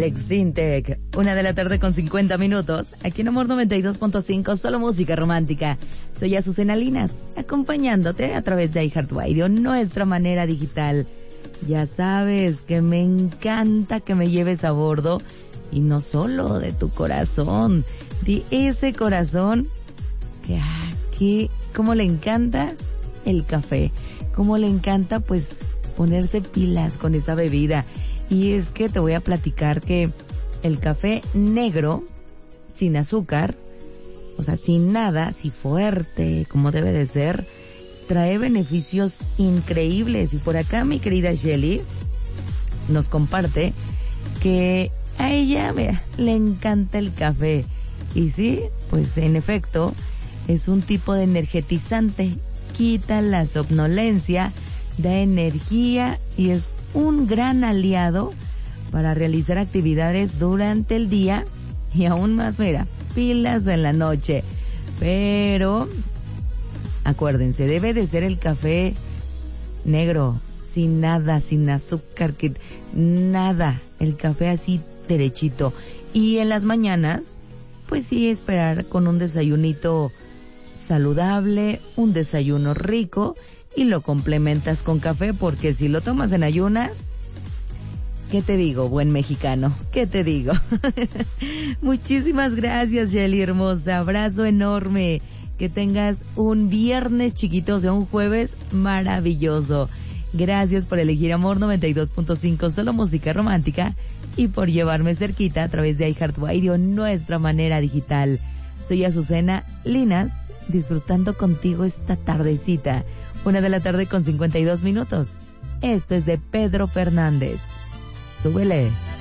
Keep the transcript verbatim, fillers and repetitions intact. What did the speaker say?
Alex Sintek, una de la tarde con cincuenta minutos, aquí en Amor noventa y dos punto cinco, solo música romántica. Soy Azucena Linas, acompañándote a través de iHeartRadio, nuestra manera digital. Ya sabes que me encanta que me lleves a bordo, y no solo de tu corazón, de ese corazón que, ah, que, como le encanta el café, como le encanta pues ponerse pilas con esa bebida. Y es que te voy a platicar que el café negro, sin azúcar, o sea, sin nada, así fuerte, como debe de ser, trae beneficios increíbles. Y por acá mi querida Shelly nos comparte que a ella, mira, le encanta el café. Y sí, pues en efecto, es un tipo de energetizante, quita la somnolencia, da energía y es un gran aliado para realizar actividades durante el día y aún más, mira, pilas en la noche. Pero acuérdense, debe de ser el café negro, sin nada, sin azúcar, que nada, el café así derechito. Y en las mañanas, pues sí, esperar con un desayunito saludable, un desayuno rico, y lo complementas con café, porque si lo tomas en ayunas, ¿qué te digo, buen mexicano? ¿Qué te digo? Muchísimas gracias, Shelly hermosa, abrazo enorme, que tengas un viernes chiquito, o sea, un jueves maravilloso. Gracias por elegir Amor noventa y dos punto cinco, solo música romántica, y por llevarme cerquita a través de iHeartRadio, nuestra manera digital. Soy Azucena Linas, disfrutando contigo esta tardecita. Una de la tarde con cincuenta y dos minutos. Esto es de Pedro Fernández. Súbele.